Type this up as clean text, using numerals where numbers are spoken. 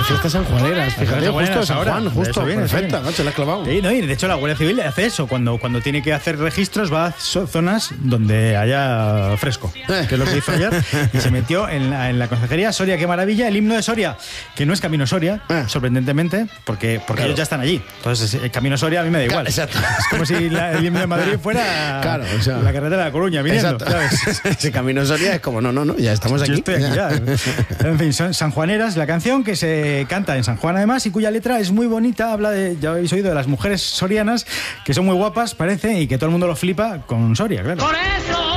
fiestas sanjuaneras, fíjate, justo San Juan, justo, perfecta, macho, la has clavado. Sí, no, y de hecho la Guardia Civil hace eso, cuando tiene que hacer registros va a zonas donde haya fresco, que es lo que hizo ayer, y se metió en la concejalía Soria, qué maravilla, el himno de Soria, que no es Camino Soria, sorprendentemente, porque claro, ellos ya están allí, entonces el Camino Soria a mí me da igual. Exacto. Es como si el himno de Madrid fuera claro, o sea, la carretera de La Coruña viniendo, ¿sabes? Ese Camino Soria es como, no, ya estamos aquí. Yo estoy aquí ya. En fin, son sanjuaneras, la canción que se canta en San Juan además y cuya letra es muy bonita, habla de, ya habéis oído, de las mujeres sorianas, que son muy guapas, parece, y que todo el mundo lo flipa con Soria, claro. Por eso